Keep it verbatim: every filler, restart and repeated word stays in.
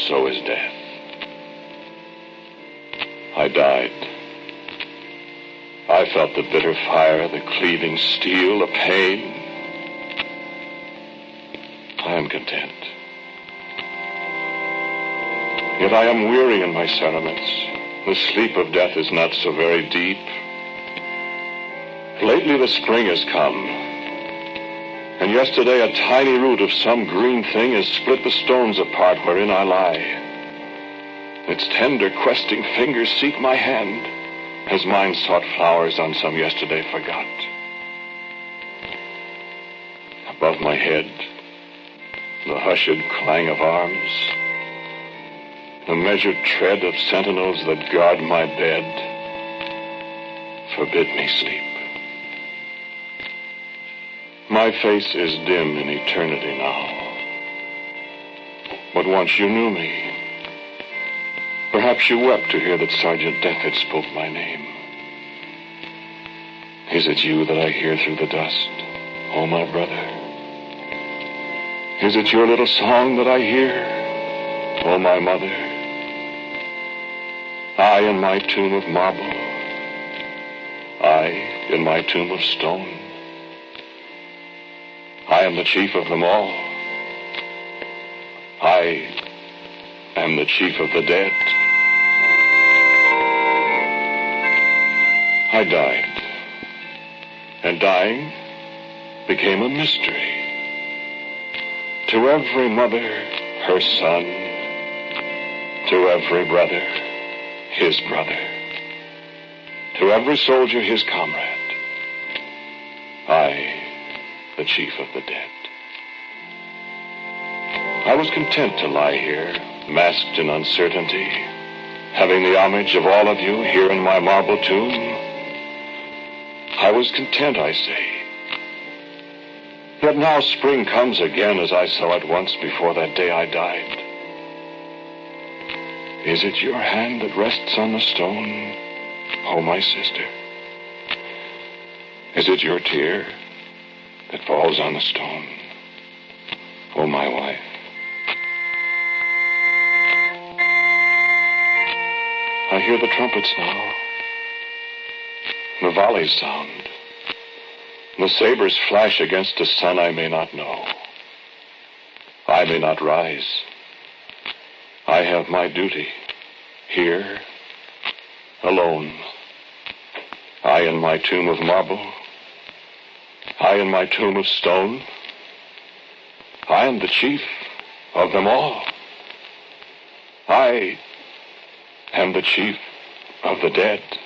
so is death. I died. I felt the bitter fire, the cleaving steel, the pain. I am content. Yet I am weary in my sentiments. The sleep of death is not so very deep. Lately the spring has come, and yesterday a tiny root of some green thing has split the stones apart wherein I lie. Its tender, questing fingers seek my hand, as mine sought flowers on some yesterday forgot. Above my head, the hushed clang of arms, the measured tread of sentinels that guard my bed, forbid me sleep. My face is dim in eternity now, but once you knew me. Perhaps you wept to hear that Sergeant Death had spoke my name. Is it you that I hear through the dust, oh my brother? Is it your little song that I hear, oh my mother? I in my tomb of marble, I in my tomb of stone. I am the chief of them all. I am the chief of the dead. I died, and dying became a mystery. To every mother, her son. To every brother, his brother. To every soldier, his comrade. I, the chief of the dead. I was content to lie here, masked in uncertainty, having the homage of all of you here in my marble tomb. I was content, I say. Yet now spring comes again as I saw it once before that day I died. Is it your hand that rests on the stone, oh my sister? Is it your tear that falls on the stone, oh my wife? I hear the trumpets now. The volleys sound. The sabers flash against a sun I may not know. I may not rise. I have my duty. Here, alone. I in my tomb of marble. I in my tomb of stone. I am the chief of them all. I am the chief of the dead.